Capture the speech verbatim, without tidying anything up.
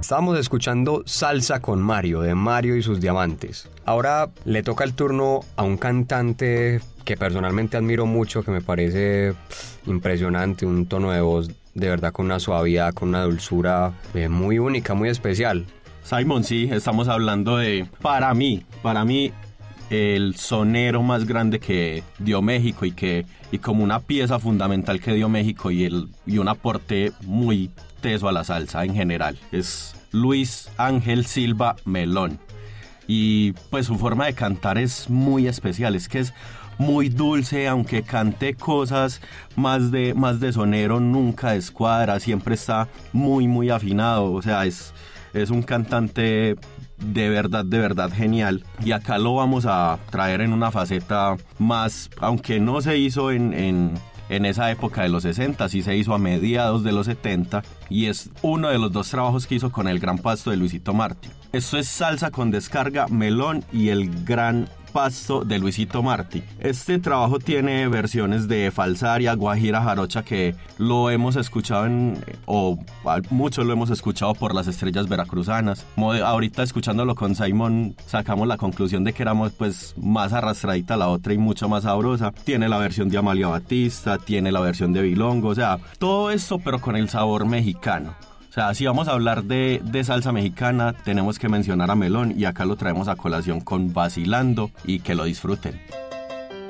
Estábamos escuchando Salsa con Mario, de Mario y sus Diamantes. Ahora le toca el turno a un cantante que personalmente admiro mucho, que me parece impresionante, un tono de voz de verdad con una suavidad, con una dulzura eh, muy única, muy especial. Simon, sí, estamos hablando de, para mí, para mí, el sonero más grande que dio México y que y como una pieza fundamental que dio México y, el, y un aporte muy teso a la salsa en general. Es Luis Ángel Silva Melón. Y pues su forma de cantar es muy especial, es que es muy dulce, aunque cante cosas más de, más de sonero, nunca descuadra, siempre está muy muy afinado, o sea, es, es un cantante de verdad, de verdad genial. Y acá lo vamos a traer en una faceta más, aunque no se hizo en... en En esa época de los sesenta, sí se hizo a mediados de los setenta, y es uno de los dos trabajos que hizo con El Gran Pasto de Luisito Martí. Esto es Salsa con Descarga, Melón y El Gran Pasto de Luisito Martí. Este trabajo tiene versiones de Falsaria, Guajira, Jarocha, que lo hemos escuchado en, o muchos lo hemos escuchado por las estrellas veracruzanas. Ahorita escuchándolo con Simon sacamos la conclusión de que éramos pues más arrastradita la otra y mucho más sabrosa. Tiene la versión de Amalia Batista, tiene la versión de Bilongo, o sea, todo esto pero con el sabor mexicano. O sea, si vamos a hablar de, de salsa mexicana, tenemos que mencionar a Melón, y acá lo traemos a colación con Vacilando, y que lo disfruten.